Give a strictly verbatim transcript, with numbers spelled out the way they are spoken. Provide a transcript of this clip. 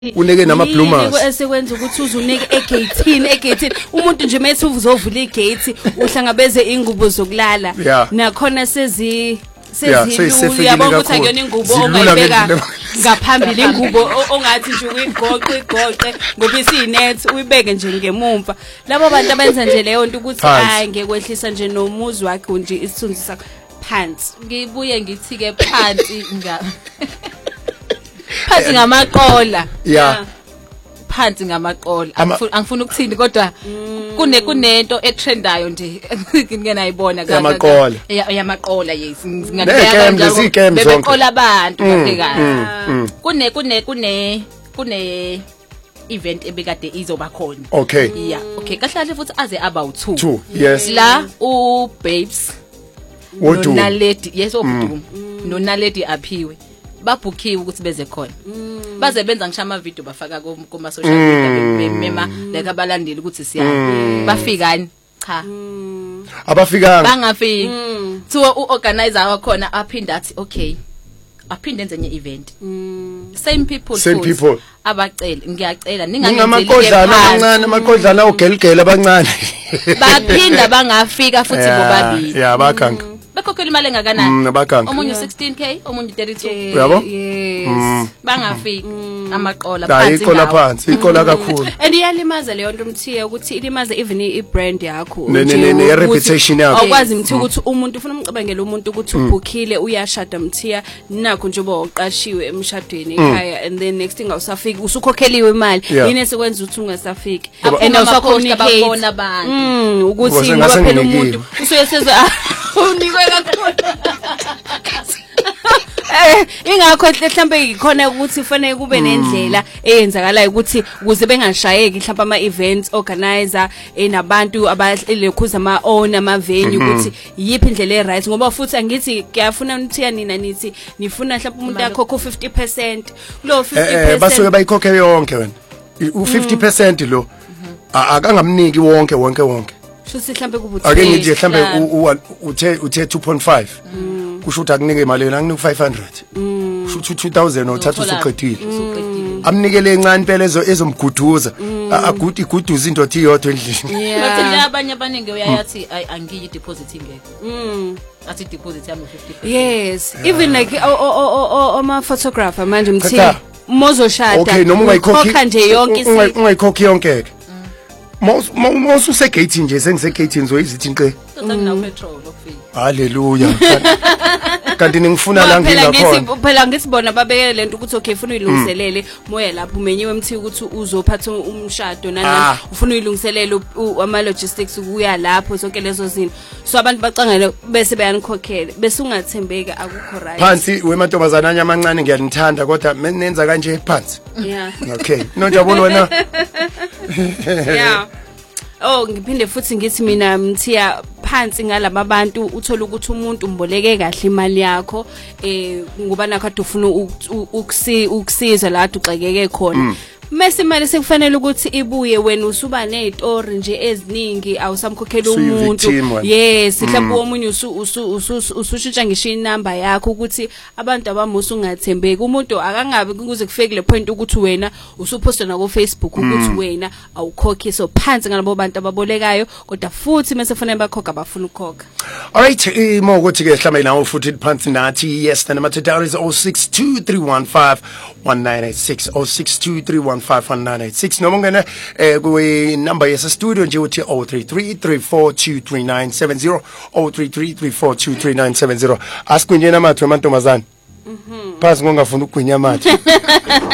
uneke nama bloomers esekwenza ukuthi uzunike egate egate umuntu nje mase uzovula igate uhlangabeze ingubo zokulala nakhona sezi sezilulu yabona ukuthi akuyona ingubo ongayibeka ngaphambili ingubo ongathi nje uyigoqe igoqe ngoba isinet uyibeke nje ngemumva labo bantu abenza nje leyo nto ukuthi hayi ngekwehlisa nje nomuzi wakhe nje isithunzi sakhe phansi ngibuye ngithi ke phansi nga phansi ngamaqola yeah phansi ngamaqola angifuni ukuthini kodwa kune kunento etrendayo nje ngingenayibona ngamaqola yamaqola yes ngiyabona njalo bebeqola abantu kahle kune kune kune kune event ebekade izoba khona okay yeah okay kahle futhi aze aba u2 two yes la u babes wodu naledi yes obudumo no naledi aphiwe babhukiwe ukuthi beze khona baze benza ngisho ama video bafaka kuma social media bemema like abalandeli ukuthi siyani bafikani cha abafikanga bangafiki so uorganizer wakhona aphinda athi okay aphinde enze enye event same people same people abacela ngiyacela ningangenzeli ngamaqodlana amancane amaqodlana ogeligela abancane baphinda bangafika futhi bobabili yeah bakanga bekhokhela imali engakanani abakanga omunye sixteen K omunye thirty-two yabo yes bangafiki amaqola phansi ikola phansi ikola kakhulu and iyalimaza leyo nto umthiye ukuthi ilimaza even ibrand yakho ne reputation yakho awukwazi mthi ukuthi umuntu ufuna umcabangela umuntu ukuthi ubhukhile uyashada mthiya nakho nje uba uqashiwe emshadweni ekhaya and then next thing awusafiki usukhokheliwe imali yini esekwenza ukuthi ungasafiki and awusacommunicate abona abantu ukuthi ngoba phela umuntu usuyeseza unikwe kakhulu eh ingakho mhlambe ikhona ukuthi kufanele kube nendlela eyenzakalayo ukuthi ukuze bengashayeki mhlawumbe ama events organizer enabantu abalekhuza ama own ama venue ukuthi yipi indlela eright ngoba futhi angithi ngiyafuna ukuthi nina nithi nifuna mhlawumbe umuntu yakho ku fifty percent lo fifty percent eh basuke bayikhokhe yonke wena u fifty percent lo akangamniki wonke wonke wonke futhi mhlawumbe kubuthi ake ngithi mhlawumbe uthe uthe two point five kusho ukuthi akunike imali yena anginike five hundred kusho ukuthi two thousand othatha usuqedile amnikele encane phela ezo ezomguduza agudi iguduza into othi yodwa endlini bathi abanye abaningi uyayathi angiyi deposit ingeke athi deposit yami fifty percent yes even like ama photographer manje mthi mozoshada okay noma ungayikhokhi nje yonke ungayikhokhi yonke Mosu se gate nje sengise gate ngizoyizithi inqe ngina petrol okufika haleluya kanti ningifuna la ngingakhona phela ngisibona babekele lento ukuthi okay ufuna uyilungiselele moya lapho umenyiwe mthi ukuthi uzophatha umshado nana ufuna uyilungiselele ama logistics ukuya lapho zonke lezo zinto so abantu bacangele bese bayanikhokhela bese ungathembeka akukho right phansi wemantombazana anya amancane ngiyanithanda kodwa menenza kanje phansi yeah okay nonjabona wena yeah oh ngiphinde futhi ngithi mina mthiya phansi ngalabo bantu uthola ukuthi umuntu umboleke kahle imali yakho eh ngoba nakho ade ufuna ukusiza la uxekeke khona mase imali sekufanele ukuthi ibuye wena usuba nezitori nje eziningi awusamkhokhela umuntu yes mhlawumbe omunye usushintsha ngisho inamba yakho ukuthi abantu abamusu ungathembeki umuntu akangabe kuze kufike le point ukuthi wena usuphosta na ku Facebook ukuthi wena awukhokhi so phansi ngalabo bantu ababolekayo kodwa futhi mase kufanele bakhokha abafuna ukukhokha all right imo ukuthi ke mhlawumbe nawo futhi phansi nathi yes then matadari is oh six two three one five one nine eight six oh six two three one five one nine eight six noma ngena eh kwi number yesa studio nje uthi oh three three three four two three nine seven zero oh three three three four two three nine seven zero asikwenye namathu emantombazana mhm phasi ngongafuna ukugwinya amathu